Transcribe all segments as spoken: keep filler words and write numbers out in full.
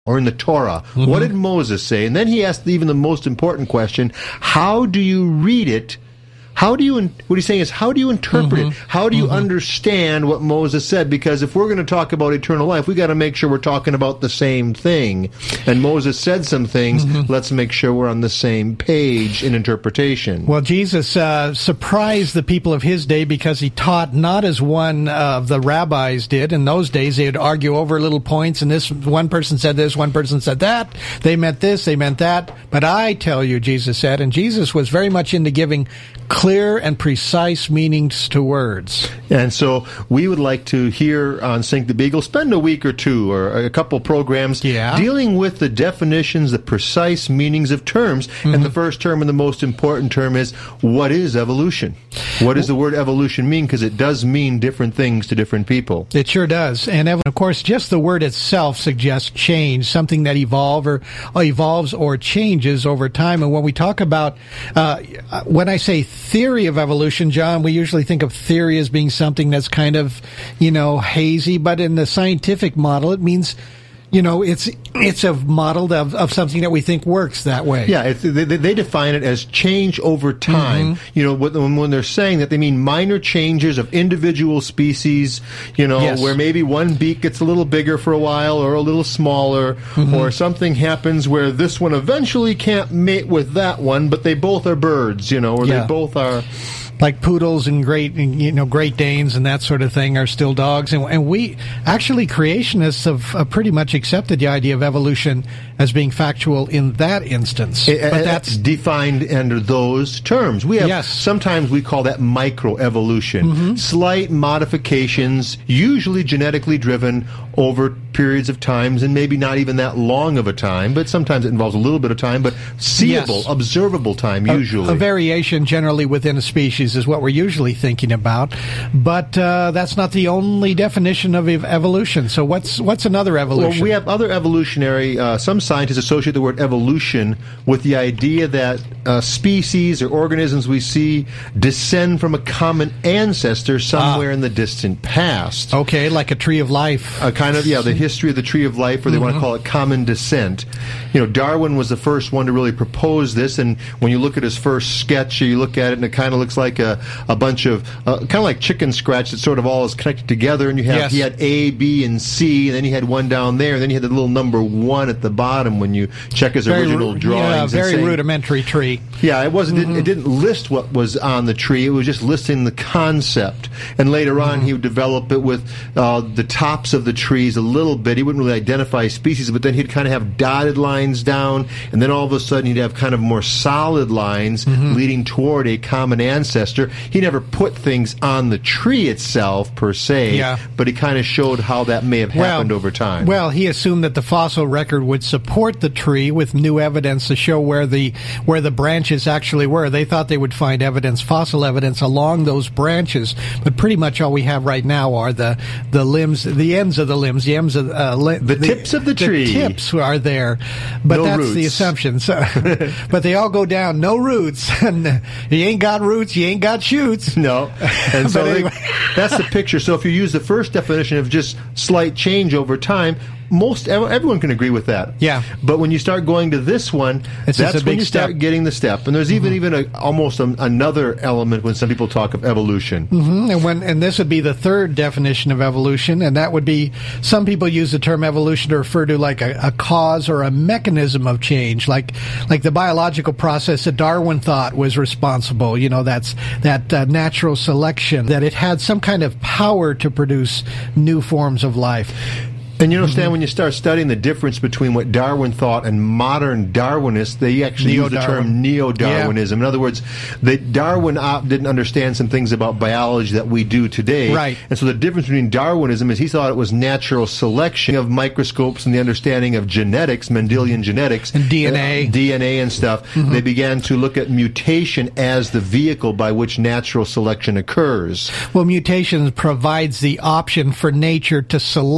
or in the Torah. Mm-hmm. What did Moses say? And then he asked even the most important question, how do you read it? How do you, what he's saying is, how do you interpret mm-hmm. it? How do you mm-hmm. understand what Moses said? Because if we're going to talk about eternal life, we got to make sure we're talking about the same thing. And Moses said some things. Mm-hmm. Let's make sure we're on the same page in interpretation. Well, Jesus uh, surprised the people of his day because he taught not as one of the rabbis did. In those days, they would argue over little points, and this one person said this, one person said that. They meant this, they meant that. But I tell you, Jesus said, and Jesus was very much into giving clear and precise meanings to words. And so we would like to here on Sink the Beagle spend a week or two or a couple programs yeah. dealing with the definitions, the precise meanings of terms. Mm-hmm. And the first term and the most important term is, what is evolution? What does the word evolution mean? Because it does mean different things to different people. It sure does. And of course, just the word itself suggests change, something that evolve or, or evolves or changes over time. And when we talk about, uh, when I say theory of evolution, John, we usually think of theory as being something that's kind of, you know, hazy, but in the scientific model, it means, you know, it's it's a model of, of something that we think works that way. Yeah, it's, they, they define it as change over time. Mm-hmm. You know, when, when they're saying that, they mean minor changes of individual species, you know, yes. where maybe one beak gets a little bigger for a while or a little smaller, mm-hmm. or something happens where this one eventually can't mate with that one, but they both are birds, you know, or yeah. they both are... Like poodles and great, you know, Great Danes and that sort of thing are still dogs. And, and we, actually, creationists have uh, pretty much accepted the idea of evolution as being factual in that instance. It, but that's defined under those terms. We have, yes. sometimes we call that microevolution. Mm-hmm. Slight modifications, usually genetically driven over periods of times, and maybe not even that long of a time, but sometimes it involves a little bit of time, but seeable, yes. observable time, a, usually. A variation generally within a species is what we're usually thinking about, but uh, that's not the only definition of ev- evolution. So what's what's another evolution? Well, we have other evolutionary, uh, some scientists associate the word evolution with the idea that uh, species or organisms we see descend from a common ancestor somewhere uh, in the distant past. Okay, like a tree of life. Uh, kind of, yeah, the history of the tree of life, or they mm-hmm. want to call it common descent. You know, Darwin was the first one to really propose this, and when you look at his first sketch, you look at it, and it kind of looks like a, a bunch of, uh, kind of like chicken scratch that sort of all is connected together, and you have, yes. he had A, B, and C, and then he had one down there, and then you had the little number one at the bottom when you check his very, original drawings. Yeah, very saying, rudimentary tree. Yeah, it wasn't. Mm-hmm. It, it didn't list what was on the tree. It was just listing the concept. And later on, mm-hmm. he would develop it with uh, the tops of the trees a little bit. He wouldn't really identify species, but then he'd kind of have dotted lines down, and then all of a sudden he'd have kind of more solid lines mm-hmm. leading toward a common ancestor. He never put things on the tree itself per se, yeah. but he kind of showed how that may have happened well, over time. Well, he assumed that the fossil record would support the tree with new evidence to show where the where the branches actually were. They thought they would find evidence, fossil evidence, along those branches, but pretty much all we have right now are the the limbs, the ends of the limbs, the ends of uh, li- the, the tips of the tree. The tips are there, but no that's roots. The assumption. So, but they all go down. No roots. And you ain't got roots. You ain't got shoots. No. And so anyway. they, that's the picture. So if you use the first definition of just slight change over time, most everyone can agree with that. Yeah. But when you start going to this one, it's that's when you step. start getting the step. And there's even mm-hmm. even a, almost a, another element when some people talk of evolution. Mm-hmm. And when and this would be the third definition of evolution, and that would be, some people use the term evolution to refer to like a, a cause or a mechanism of change, like like the biological process that Darwin thought was responsible. You know, that's that uh, natural selection, that it had some kind of power to produce new forms of life. And you understand mm-hmm. when you start studying the difference between what Darwin thought and modern Darwinists, they actually use the term neo-Darwinism. Yeah. In other words, the Darwin op didn't understand some things about biology that we do today. Right. And so the difference between Darwinism is he thought it was natural selection of microscopes and the understanding of genetics, Mendelian genetics. And D N A. Uh, D N A and stuff. Mm-hmm. They began to look at mutation as the vehicle by which natural selection occurs. Well, mutation provides the option for nature to select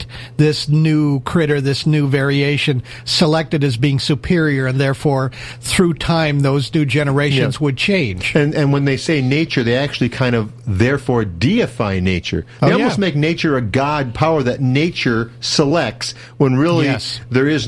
this new critter, this new variation, selected as being superior, and therefore through time those new generations Yeah. would change. And and when they say nature, they actually kind of therefore deify nature. They Oh, almost yeah. make nature a god power that nature selects, when really Yes. there is